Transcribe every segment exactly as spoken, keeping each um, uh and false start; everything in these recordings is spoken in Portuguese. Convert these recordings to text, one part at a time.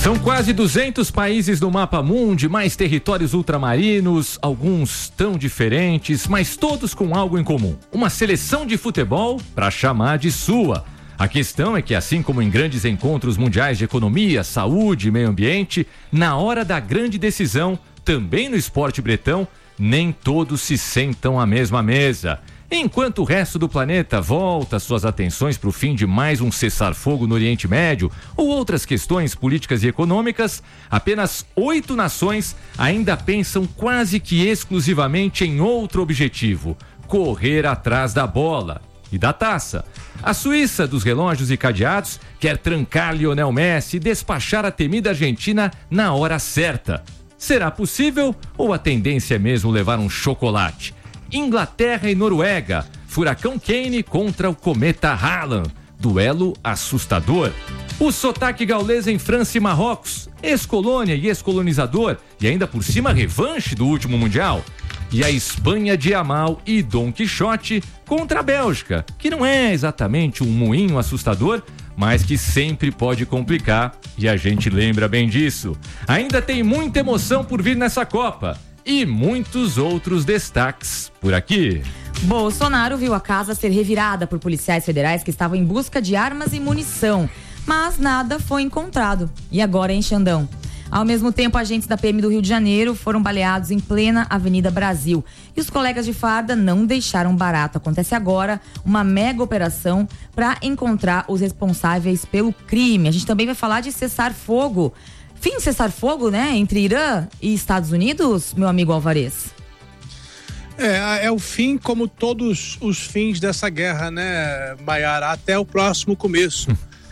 São quase duzentos países no mapa mundi, mais territórios ultramarinos, alguns tão diferentes, mas todos com algo em comum. Uma seleção de futebol para chamar de sua. A questão é que, assim como em grandes encontros mundiais de economia, saúde e meio ambiente, na hora da grande decisão, também no esporte bretão, nem todos se sentam à mesma mesa. Enquanto o resto do planeta volta suas atenções para o fim de mais um cessar-fogo no Oriente Médio ou outras questões políticas e econômicas, apenas oito nações ainda pensam quase que exclusivamente em outro objetivo: correr atrás da bola e da taça. A Suíça dos relógios e cadeados quer trancar Lionel Messi e despachar a temida Argentina na hora certa. Será possível ou a tendência é mesmo levar um chocolate? Inglaterra e Noruega, furacão Kane contra o cometa Haaland, duelo assustador. O sotaque gaulês em França e Marrocos, ex-colônia e ex-colonizador, e ainda por cima revanche do último mundial. E a Espanha de Yamal e Dom Quixote contra a Bélgica, que não é exatamente um moinho assustador, mas que sempre pode complicar, e a gente lembra bem disso. Ainda tem muita emoção por vir nessa Copa. E muitos outros destaques por aqui. Bolsonaro viu a casa ser revirada por policiais federais que estavam em busca de armas e munição, mas nada foi encontrado. E agora, hein, Xandão? Ao mesmo tempo, agentes da P M do Rio de Janeiro foram baleados em plena Avenida Brasil. E os colegas de farda não deixaram barato. Acontece agora uma mega operação para encontrar os responsáveis pelo crime. A gente também vai falar de cessar-fogo. Fim de cessar-fogo, né? Entre Irã e Estados Unidos, meu amigo Alvarez. É, é o fim como todos os fins dessa guerra, né, Maiara? Até o próximo começo.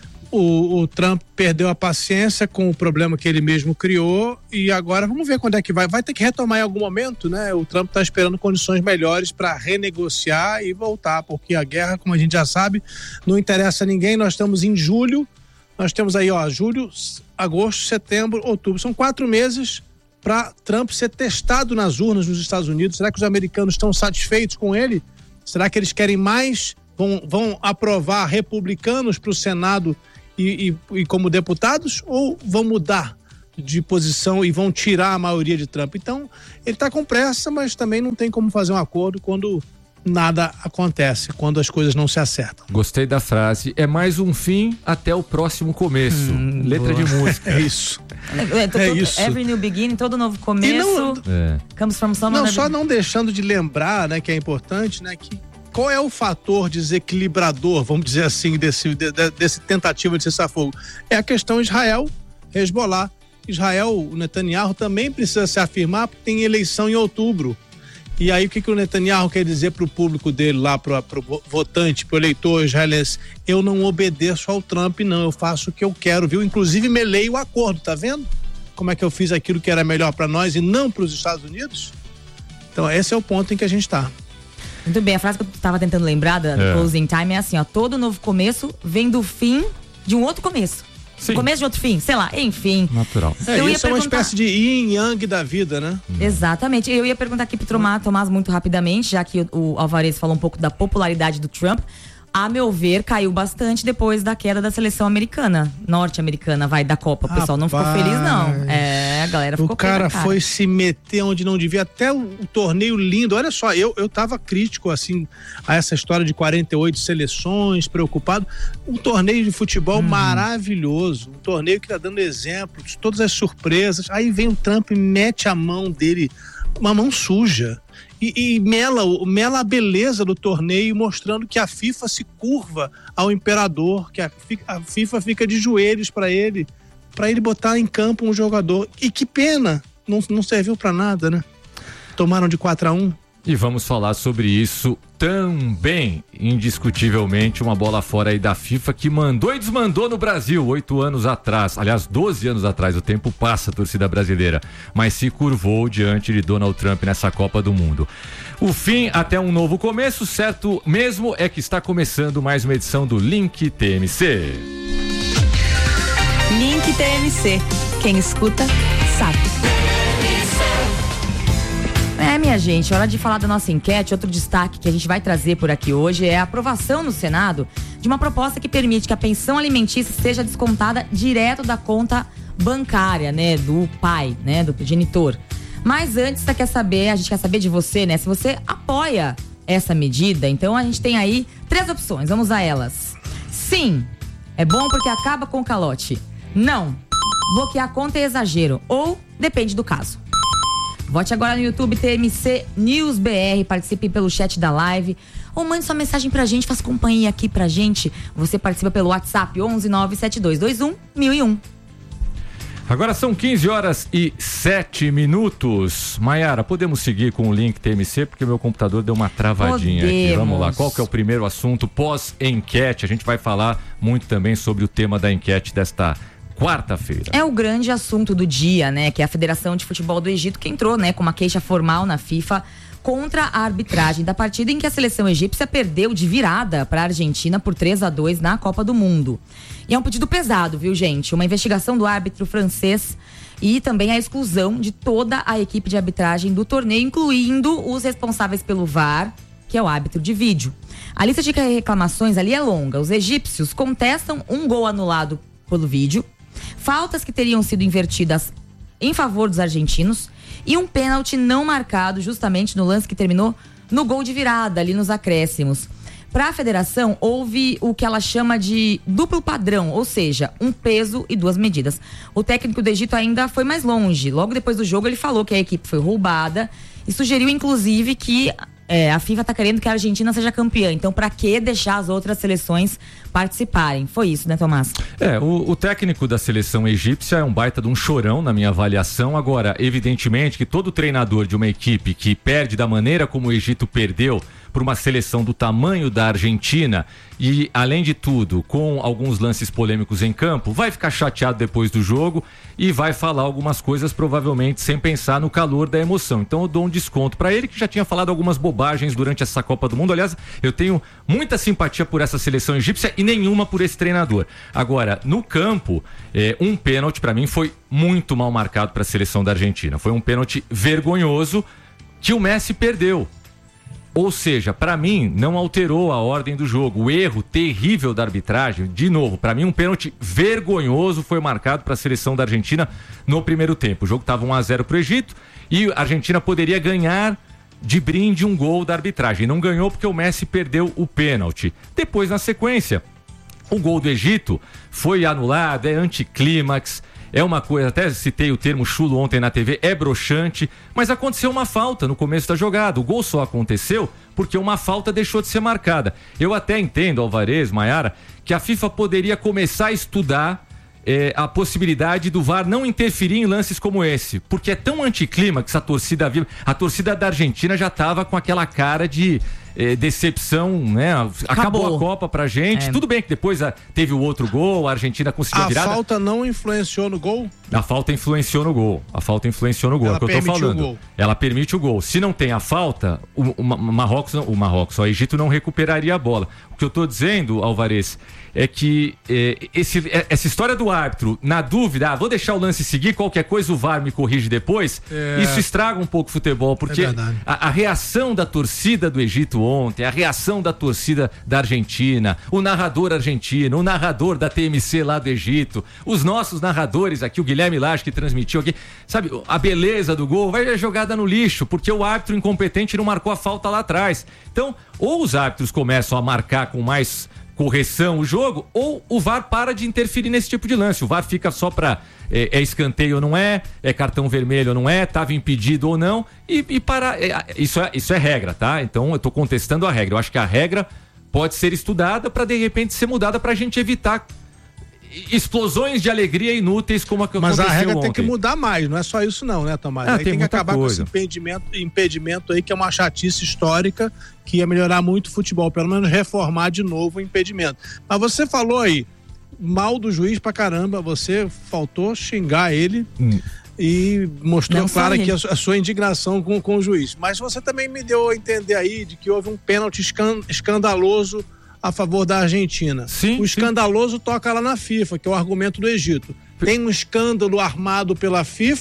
o, o Trump perdeu a paciência com o problema que ele mesmo criou e agora vamos ver quando é que vai. Vai ter que retomar em algum momento, né? O Trump está esperando condições melhores para renegociar e voltar, porque a guerra, como a gente já sabe, não interessa a ninguém. Nós estamos em julho. Nós temos aí, ó, julho, agosto, setembro, outubro. São quatro meses para Trump ser testado nas urnas nos Estados Unidos. Será que os americanos estão satisfeitos com ele? Será que eles querem mais? Vão, vão aprovar republicanos para o Senado e, e, e como deputados? Ou vão mudar de posição e vão tirar a maioria de Trump? Então, ele está com pressa, mas também não tem como fazer um acordo quando nada acontece, quando as coisas não se acertam. Gostei da frase, é mais um fim até o próximo começo. Hum, Letra boa. de música. É isso. É, todo, é isso. Every new beginning, todo novo começo. Não, é. Comes from someone. Não, só não deixando de lembrar, né, que é importante, né, que qual é o fator desequilibrador, vamos dizer assim, desse, de, desse tentativa de cessar-fogo? É a questão Israel, Hezbollah. Israel, o Netanyahu também precisa se afirmar porque tem eleição em outubro. E aí o que, que o Netanyahu quer dizer para o público dele lá, para o votante, para o eleitor israelense? Eu não obedeço ao Trump, não, eu faço o que eu quero, viu? Inclusive melei o acordo, tá vendo? Como é que eu fiz aquilo que era melhor para nós e não para os Estados Unidos? Então esse é o ponto em que a gente está. Muito bem, a frase que eu estava tentando lembrar do é. closing time é assim, ó, todo novo começo vem do fim de um outro começo. Sim. Começo de outro fim, sei lá, enfim. Natural. É, eu isso ia é uma perguntar... espécie de yin yang da vida, né? Exatamente. Eu ia perguntar aqui pro Tomás, Tomás muito rapidamente, já que o, o Alvarez falou um pouco da popularidade do Trump. A meu ver, caiu bastante depois da queda da seleção americana, norte-americana, vai, da Copa. O pessoal não ficou feliz, não. É, a galera ficou O cara, cara foi se meter onde não devia, até o, o torneio lindo. Olha só, eu, eu tava crítico, assim, a essa história de quarenta e oito seleções, preocupado. Um torneio de futebol hum. maravilhoso, um torneio que tá dando exemplos, todas as surpresas. Aí vem o Trump e mete a mão dele, uma mão suja. E, e mela, mela a beleza do torneio, mostrando que a FIFA se curva ao imperador, que a, a FIFA fica de joelhos para ele, para ele botar em campo um jogador. E que pena, não, não serviu para nada, né? Tomaram de quatro a um. E vamos falar sobre isso também, indiscutivelmente, uma bola fora aí da FIFA que mandou e desmandou no Brasil oito anos atrás, aliás, doze anos atrás, o tempo passa, a torcida brasileira, mas se curvou diante de Donald Trump nessa Copa do Mundo. O fim até um novo começo, certo mesmo é que está começando mais uma edição do Link T M C. Link T M C, quem escuta, sabe. É, minha gente, hora de falar da nossa enquete. Outro destaque que a gente vai trazer por aqui hoje é a aprovação no Senado de uma proposta que permite que a pensão alimentícia seja descontada direto da conta bancária, né, do pai, né, do genitor. Mas antes, você quer saber, a gente quer saber de você, né, se você apoia essa medida. Então a gente tem aí três opções, vamos a elas. Sim, é bom porque acaba com o calote. Não, bloquear a conta é exagero. Ou depende do caso. Vote agora no YouTube T M C News B R, participe pelo chat da live ou mande sua mensagem pra gente, faz companhia aqui pra gente. Você participa pelo WhatsApp onze nove sete dois dois um mil e um. Agora são quinze horas e sete minutos. Maiara, podemos seguir com o link T M C, porque meu computador deu uma travadinha podemos. aqui. Vamos lá, qual que é o primeiro assunto pós-enquete? A gente vai falar muito também sobre o tema da enquete desta quarta-feira. É o grande assunto do dia, né? Que é a Federação de Futebol do Egito, que entrou, né, com uma queixa formal na FIFA contra a arbitragem da partida em que a seleção egípcia perdeu de virada para a Argentina por três a dois na Copa do Mundo. E é um pedido pesado, viu, gente? Uma investigação do árbitro francês e também a exclusão de toda a equipe de arbitragem do torneio, incluindo os responsáveis pelo V A R, que é o árbitro de vídeo. A lista de reclamações ali é longa. Os egípcios contestam um gol anulado pelo vídeo, faltas que teriam sido invertidas em favor dos argentinos e um pênalti não marcado justamente no lance que terminou no gol de virada, ali nos acréscimos. Para a federação, houve o que ela chama de duplo padrão, ou seja, um peso e duas medidas. O técnico do Egito ainda foi mais longe. Logo depois do jogo, ele falou que a equipe foi roubada e sugeriu, inclusive, que É, a FIFA tá querendo que a Argentina seja campeã, então para que deixar as outras seleções participarem? Foi isso, né, Tomás? É, o, o técnico da seleção egípcia é um baita de um chorão na minha avaliação. Agora, evidentemente que todo treinador de uma equipe que perde da maneira como o Egito perdeu para uma seleção do tamanho da Argentina e, além de tudo, com alguns lances polêmicos em campo, vai ficar chateado depois do jogo e vai falar algumas coisas provavelmente sem pensar no calor da emoção. Então eu dou um desconto para ele, que já tinha falado algumas bobagens durante essa Copa do Mundo. Aliás, eu tenho muita simpatia por essa seleção egípcia e nenhuma por esse treinador. Agora, no campo, é, um pênalti para mim foi muito mal marcado para a seleção da Argentina. Foi um pênalti vergonhoso que o Messi perdeu. Ou seja, para mim, não alterou a ordem do jogo. O erro terrível da arbitragem, de novo, para mim um pênalti vergonhoso foi marcado para a seleção da Argentina no primeiro tempo. O jogo estava um a zero para o Egito e a Argentina poderia ganhar de brinde um gol da arbitragem. Não ganhou porque o Messi perdeu o pênalti. Depois, na sequência, o gol do Egito foi anulado, é anticlímax. É uma coisa, até citei o termo chulo ontem na T V, é broxante, mas aconteceu uma falta no começo da jogada. O gol só aconteceu porque uma falta deixou de ser marcada. Eu até entendo, Alvarez, Maiara, que a FIFA poderia começar a estudar é, a possibilidade do V A R não interferir em lances como esse, porque é tão anticlímax a torcida viva. A torcida da Argentina já estava com aquela cara de É, decepção, né? Acabou, Acabou a Copa pra gente. É. Tudo bem que depois a, teve o outro gol, a Argentina conseguiu a virada. A falta não influenciou no gol? A falta influenciou no gol. A falta influenciou no gol. Ela é o que eu tô falando. O gol. Ela permite o gol. Se não tem a falta, o, o, o Marrocos, o Marrocos, o Egito não recuperaria a bola. O que eu tô dizendo, Alvarez, é que é, esse, é, essa história do árbitro, na dúvida, ah, vou deixar o lance seguir, qualquer coisa o V A R me corrige depois, é. Isso estraga um pouco o futebol, porque é a, a reação da torcida do Egito ontem, a reação da torcida da Argentina, o narrador argentino, o narrador da T M C lá do Egito, os nossos narradores aqui, o Guilherme Lage que transmitiu aqui, sabe, a beleza do gol vai jogada no lixo, porque o árbitro incompetente não marcou a falta lá atrás. Então, ou os árbitros começam a marcar com mais correção o jogo, ou o V A R para de interferir nesse tipo de lance. O V A R fica só pra é, é escanteio ou não é, é cartão vermelho ou não é, estava impedido ou não, e, e para é, isso, é, isso é regra, tá? Então eu tô contestando a regra. Eu acho que a regra pode ser estudada para de repente ser mudada pra gente evitar explosões de alegria inúteis como a que Mas aconteceu a regra ontem. tem que mudar mais, não é só isso não, né, Tomás? Ah, aí tem, tem que acabar coisa. com esse impedimento, impedimento aí, que é uma chatice histórica, que ia melhorar muito o futebol, pelo menos reformar de novo o impedimento. Mas você falou aí mal do juiz pra caramba, você faltou xingar ele hum. e mostrou não claro aqui a, a sua indignação com, com o juiz. Mas você também me deu a entender aí de que houve um pênalti escan, escandaloso a favor da Argentina. Sim, o escandaloso sim. toca lá na FIFA, que é o argumento do Egito. Tem um escândalo armado pela FIFA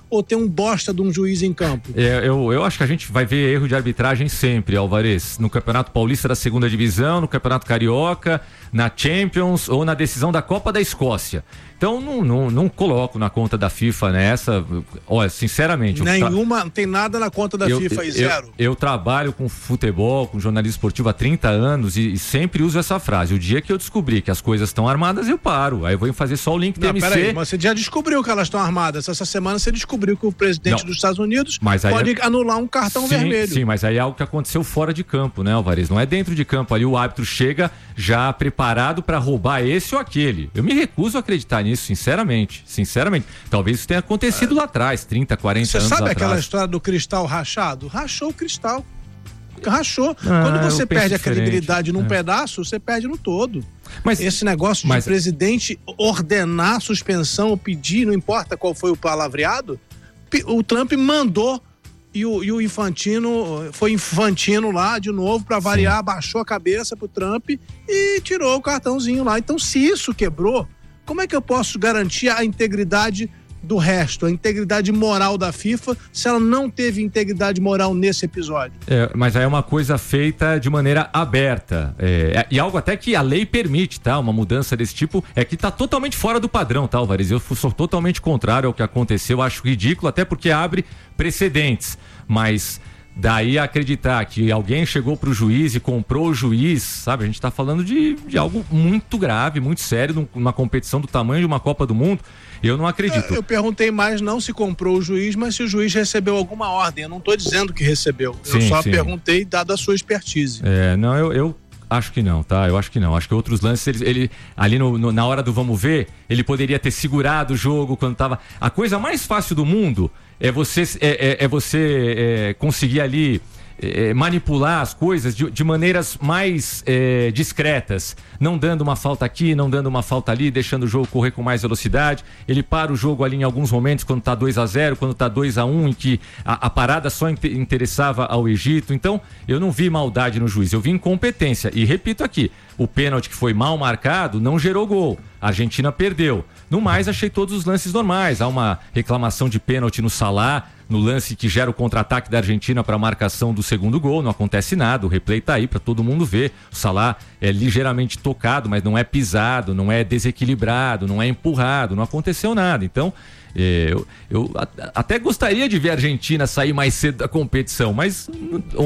ou tem um bosta de um juiz em campo? É, eu, eu acho que a gente vai ver erro de arbitragem sempre, Alvarez, no Campeonato Paulista da segunda divisão, no Campeonato Carioca, na Champions ou na decisão da Copa da Escócia. Então não, não, não coloco na conta da FIFA nessa, olha, sinceramente. Nenhuma, não tem nada na conta da eu, FIFA aí, eu, zero. Eu, eu trabalho com futebol, com jornalismo esportivo há trinta anos e, e sempre uso essa frase. O dia que eu descobrir que as coisas estão armadas, eu paro. Aí eu vou fazer só o link T M C. Não, peraí, mas você já descobriu que elas estão armadas. Essa semana você descobriu que o presidente não, dos Estados Unidos pode é... anular um cartão sim, vermelho. Sim, mas aí é algo que aconteceu fora de campo, né, Alvarez? Não é dentro de campo. Ali o árbitro chega já preparado para roubar esse ou aquele. Eu me recuso a acreditar nisso, sinceramente. Sinceramente. Talvez isso tenha acontecido é. lá atrás, trinta, quarenta você anos atrás. Você sabe aquela história do cristal rachado? Rachou o cristal. Rachou. Ah, Quando você perde a credibilidade num é. pedaço, você perde no todo. Mas esse negócio mas... de presidente ordenar suspensão ou pedir, não importa qual foi o palavreado, o Trump mandou e o, e o Infantino, foi Infantino lá de novo, para variar, Sim. baixou a cabeça pro Trump e tirou o cartãozinho lá. Então, se isso quebrou, como é que eu posso garantir a integridade do resto, a integridade moral da FIFA, se ela não teve integridade moral nesse episódio? É, mas aí é uma coisa feita de maneira aberta, é, e algo até que a lei permite, tá? Uma mudança desse tipo é que tá totalmente fora do padrão, tá, Alvarez? Eu sou totalmente contrário ao que aconteceu, acho ridículo, até porque abre precedentes, mas daí acreditar que alguém chegou pro juiz e comprou o juiz, sabe? A gente tá falando de, de algo muito grave, muito sério, numa competição do tamanho de uma Copa do Mundo. Eu não acredito. Eu perguntei mais não se comprou o juiz, mas se o juiz recebeu alguma ordem. Eu não tô dizendo que recebeu. Sim, eu só sim. perguntei dado a sua expertise. É, não, eu... eu... Acho que não, tá? Eu acho que não. Acho que outros lances, ele, ele ali no, no, na hora do vamos ver, ele poderia ter segurado o jogo quando tava... A coisa mais fácil do mundo é você, é, é, é você é, conseguir ali é, manipular as coisas de, de maneiras mais é, discretas, não dando uma falta aqui, não dando uma falta ali, deixando o jogo correr com mais velocidade. Ele para o jogo ali em alguns momentos, quando tá dois a zero, quando tá dois a um, em que a, a parada só interessava ao Egito. Então, eu não vi maldade no juiz, eu vi incompetência. E repito aqui, o pênalti que foi mal marcado não gerou gol. A Argentina perdeu. No mais, achei todos os lances normais. Há uma reclamação de pênalti no Salah, no lance que gera o contra-ataque da Argentina para a marcação do segundo gol. Não acontece nada, o replay tá aí para todo mundo ver. O Salah é ligeiramente tocado, mas não é pisado, não é desequilibrado, não é empurrado, não aconteceu nada. Então, eu, eu até gostaria de ver a Argentina sair mais cedo da competição, mas